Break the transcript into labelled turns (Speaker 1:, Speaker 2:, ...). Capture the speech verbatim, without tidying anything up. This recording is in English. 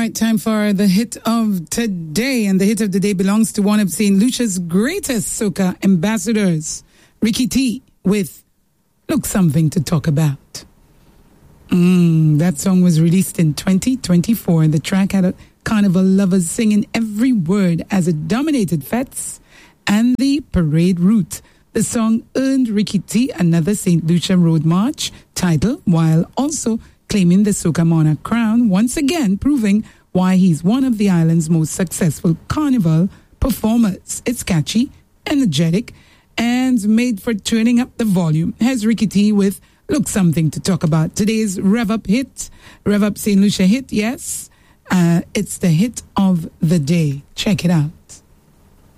Speaker 1: right, time for the hit of today. And the hit of the day belongs to one of Saint Lucia's greatest soca ambassadors, Ricky T, with Look Something to Talk About. Mm, that song was released in twenty twenty-four. The track had a carnival lovers singing every word as it dominated fetes and the parade route. The song earned Ricky T another Saint Lucia Road March title, while also claiming the Soca Monarch crown, once again proving why he's one of the island's most successful carnival performers. It's catchy, energetic, and made for turning up the volume. Here's Ricky T with Look Something to Talk About. Today's Rev Up hit, Rev Up Saint Lucia hit, yes. Uh, it's the hit of the day. Check it out.